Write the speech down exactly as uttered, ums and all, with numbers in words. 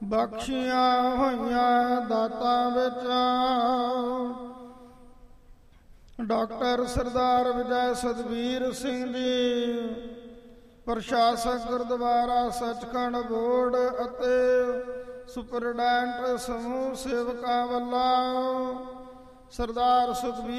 ਬਖਸ਼ੀਆਂ ਹੋਈਆਂ ਦਾਤਾਂ ਵਿੱਚ ਡਾਕਟਰ ਸਰਦਾਰ ਵਿਜੈ ਸਤਬੀਰ ਸਿੰਘ ਜੀ, ਪ੍ਰਸ਼ਾਸਕ ਗੁਰਦੁਆਰਾ ਸੱਚਖੰਡ ਬੋਰਡ ਅਤੇ ਸੁਪਰਡੈਂਟ ਸਮੂਹ ਸੇਵਕਾਂ ਵੱਲੋਂ ਸਰਦਾਰ ਸੁਖਬੀਰ